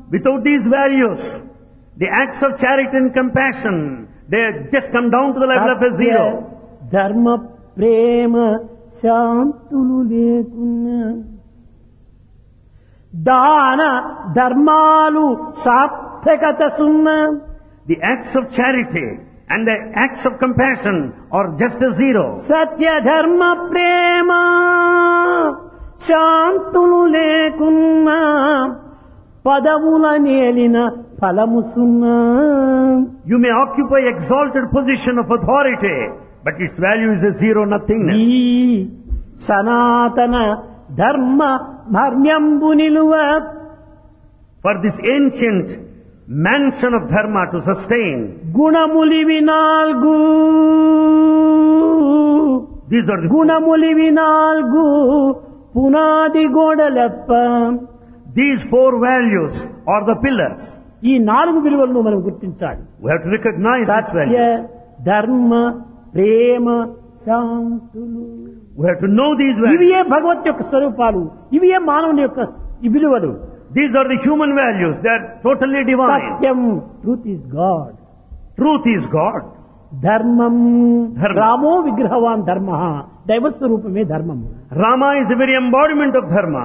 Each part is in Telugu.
Without these values, the acts of charity and compassion, they just come down to the level of a zero. ధర్మ ప్రేమ శాంతులు లేకున్నా దాన ధర్మాలు సార్థకత సున్నా. The acts of charity and the acts of compassion are just a zero. సత్య ధర్మ ప్రేమ శాంతులు లేకున్నా పదవుల నేలిన ఫలము సున్నా. You may occupy exalted position of authority, but its value is a zero, nothingness. ఈ సనాతన ధర్మ మర్మ్యంబు నిలువ For this ancient mansion of dharma to sustain, గుణములివి నాల్గు these are the గుణములివి నాల్గు పునాది గోడలెప్ప. these four values are the pillars. ఈ 4 విలువలను మనం గుర్తించాలి. We have to recognize these Satya values. ధర్మ ప్రేమ శాంతులు. We have to know these values. ఇవియే భగవత్ యొక్క స్వరూపాలు, ఇవియే మానవుని యొక్క ఈ విలువలు. These are the human values. They are totally divine. Satyam, truth is God. Truth is God. ధర్మం, ధర్మం. రామో విగ్రహవాన్ ధర్మ, దైవస్వరూపమే ధర్మం. Rama is the very embodiment of dharma.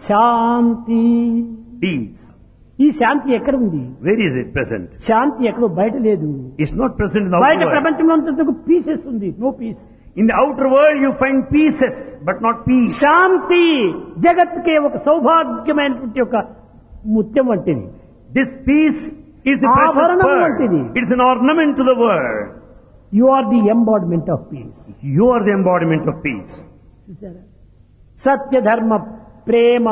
Shanti, Peace. ఈ శాంతి ఎక్కడ ఉంది? Where is it present? శాంతి ఎక్కడో బయట లేదు. It's not present in the బయట outer world. ప్రపంచంలో అంతకు పీసెస్ ఉంది, no piece. In the outer world you find pieces, but not peace. శాంతి జగత్తుకే ఒక సౌభాగ్యమైనటువంటి ఒక ముత్యం వంటిది. This peace is the precious ఆభరణం pearl. వంటిది. It's an ornament to the world. You are the embodiment of piece. You are the embodiment of peace. చూసారా? సత్య ధర్మ ప్రేమ.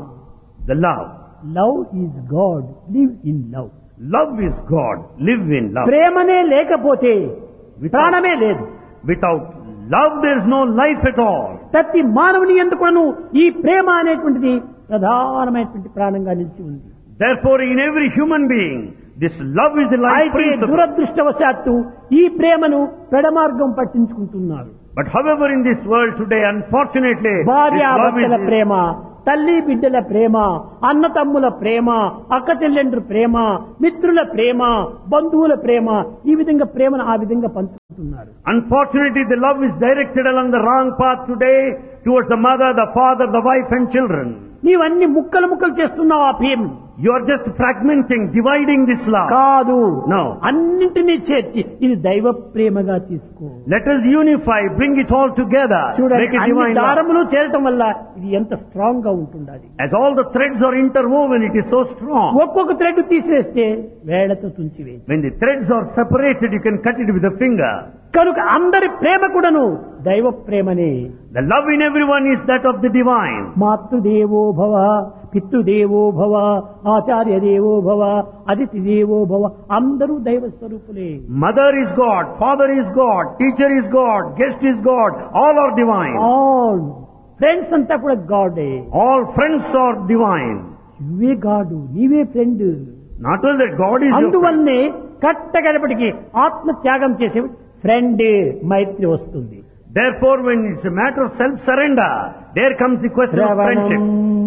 The love. Love is God, live in love. Love is God. Live in love. ప్రేమనే లేకపోతే ప్రాణమే లేదు. Without love there is no life at all. ప్రతి మానవుని ఎందుకును ఈ ప్రేమ అనేటువంటిది ప్రధానమైనటువంటి ప్రాణంగా నిలిచి ఉంది. Therefore in every human being this love is the life అయితే principle. దురదృష్టవశాత్తు ఈ ప్రేమను పెడమార్గం పట్టించుకుంటున్నారు. But however in this world today unfortunately this love భార్యాభర్తల is ప్రేమ, తల్లి బిడ్డల ప్రేమ, అన్న తమ్ముల ప్రేమ, అక్క చెల్లెండ్రు ప్రేమ, మిత్రుల ప్రేమ, బంధువుల ప్రేమ, ఈ విధంగా ప్రేమను ఆ విధంగా పంచుకుంటున్నారు. Unfortunately, the love is directed along the wrong path today towards the mother, the father, the wife and children. నీవన్నీ ముక్కలు ముక్కలు చేస్తున్నావు ఆ ప్రేమ. You are just fragmenting, dividing this love. కాదు, No. అన్నింటినీ చేర్చి ఇది దైవ ప్రేమగా తీసుకో. Let us unify, bring it all together, make చూడండి, it అన్ని divine love. దారములు చేరటం వల్ల ఇది ఎంత స్ట్రాంగ్ గా ఉంటుండాలి. As all the threads are interwoven, it is so strong. ఒక్కొక్క థ్రెడ్ తీసివేస్తే వేళ్లతో తుంచివేసి. When the threads are separated, you can cut it with a finger. కనుక అందరి ప్రేమ కూడాను దైవ ప్రేమనే. The love in everyone is that of the divine. మాతృదేవో భవ, పితృదేవో భవ, ఆచార్య దేవో భవ, అతిథి దేవో భవ, అందరూ దైవ స్వరూపులే. Mother is God, father is God, teacher is God, guest is God, all are divine. All friends అంతా కూడా గాడే. All friends are divine. నువ్వే గాడు, నీవే friend. Not only that God is your friend. అందువల్లనే కట్టగడపటికి ఆత్మ త్యాగం చేసే ఫ్రెండ్ మైత్రి వస్తుంది. Therefore, when it's a matter of self-surrender, there comes the question of friendship.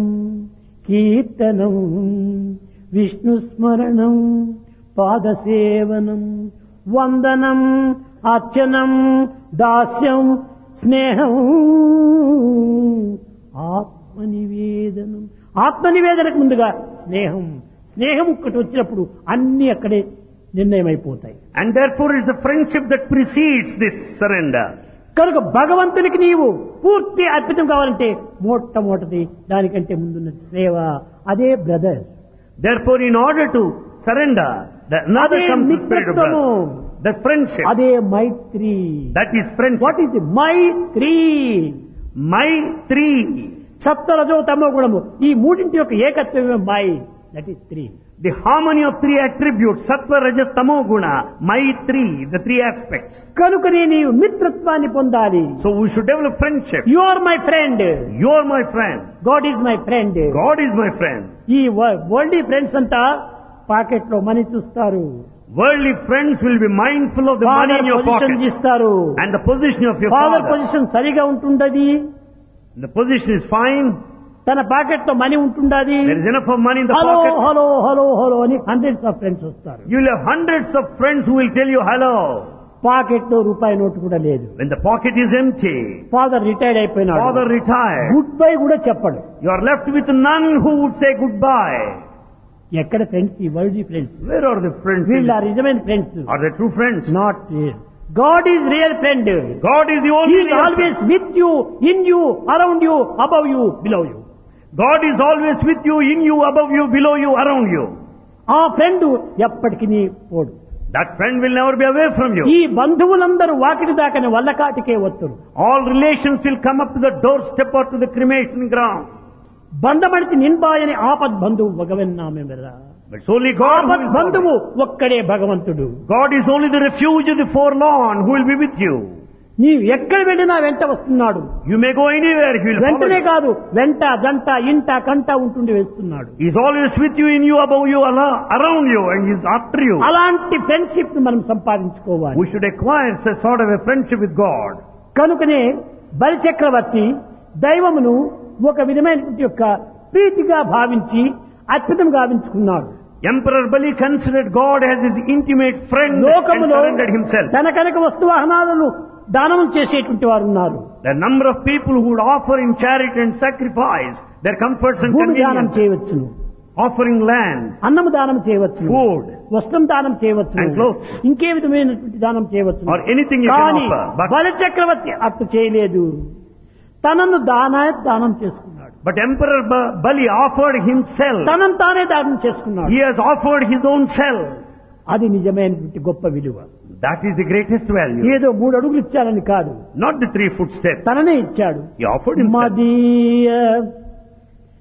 కీర్తనం, విష్ణు స్మరణం, పాదసేవనం, వందనం, అర్చనం, దాస్యం, స్నేహం, ఆత్మనివేదనం. ఆత్మనివేదనకు ముందుగా స్నేహం. స్నేహం ఒక్కటి వచ్చినప్పుడు అన్ని అక్కడే నిర్ణయం అయిపోతాయి. And therefore is the friendship that precedes this surrender. కనుక భగవంతునికి నీవు పూర్తి అర్పితం కావాలంటే మొట్టమొదటిది దానికంటే ముందున్న సేవ, అదే brother. Therefore, in order to surrender, another అదే comes the spirit of మిత్రత్వము. brother. The friendship. అదే మైత్రి. That is friendship. What is Mythri? Maitri. సప్త రజో తమో గుణము, ఈ మూడింటి యొక్క ఏకత్వమే my. That is three. The harmony of three attributes, sattva, rajas, tamo guna, Maitri, the three aspects. కనుకనే నీవు మిత్రత్వాన్ని పొందాలి. So we should develop friendship. You are my friend, You are my friend. God is my friend. God is my friend. ఈ వరల్డ్ ఫ్రెండ్స్ అంతా పాకెట్ లో మనీ చూస్తారు, Worldly friends will be mindful of the money in your position pocket ఇస్తారు. and the position of your father father. Position సరిగా ఉంటుండది, The position is fine, తన పాకెట్ లో money ఉంటుండాది. There is enough of money in the hello pocket. Hello hello hello అని హండ్రెడ్స్ ఆఫ్ ఫ్రెండ్స్ వస్తారు. You will have hundreds of friends who will tell you hello. Pocket లో రూపాయి నోటు కూడా లేదు. When the pocket is empty, father retired అయిపోయినాడు. father retired. గుడ్ బై కూడా చెప్పడు. You are left with none who would say goodbye. ఎక్కడ ఫ్రెండ్స్? ఈ world friends. Where are the friends? వీళ్ళ నిజమైన friends. Are they true friends? Not real. God is real friend. God is the He only is real always friend. with you, in you, around you, above you, below you. God is always with you, in you, above you, below you, around you. ఆ ఫ్రెండ్ ఎప్పటికీ పోడు. That friend will never be away from you. ఈ బంధువులందరూ Vakiti దాకని వల్లకాటికే వత్తురు. All relations will come up to the doorstep or to the cremation ground. బంధమడిచి నిన్బాయని ఆపద్ బంధువు భగవన్నామే మెర్రా. But it's only God who ఆపద్ will బంధువు forgive. ఒక్కడే భగవంతుడు. God is only the refuge of the forlorn who will be with you. నీవు ఎక్కడ వెళ్ళినా వెంట వస్తున్నాడు. You may go anywhere, he will follow వెంటనే you. కాదు, వెంట జంట ఇంట కంట ఉంటుండి వేస్తున్నాడు. He is always with you, in you, above you, around you, and he is after you. అలాంటి ఫ్రెండ్షిప్ ను మనం సంపాదించుకోవాలి. We should acquire such sort of a friendship with God. కనుకనే బలిచక్రవర్తి దైవమును ఒక విధమైనటువంటి యొక్క ప్రీతిగా భావించి అద్భుతం గావించుకున్నాడు. Emperor Bali considered God as his intimate friend and లోకములో surrendered himself. తన కనుక వస్తువాహనాలను దానం చేసేటువంటి వారు ఉన్నారు. The number of people who would offer in charity and sacrifice their comforts and భూమి దానం conveniences, చేయవచ్చును, offering land, అన్నము దానం చేయవచ్చును, food, వస్త్రం దానం చేయవచ్చును, and clothes, ఇంకే విధమైనటువంటి దానం చేయవచ్చును. or anything you can కానీ offer. But బలిచక్రవర్తి అట్లు చేయలేదు. తనను దానం చేసుకున్నాడు. But Emperor Bali offered himself. తనను తానే దానం చేసుకున్నాడు. He has offered his own self. అది నిజమైనటువంటి గొప్ప విలువ. That is the greatest value. ఏదో 3 అడుగులు ఇచ్చారని కాదు, Not the 3 footsteps. తననే ఇచ్చాడు. He offered himself. మదీయ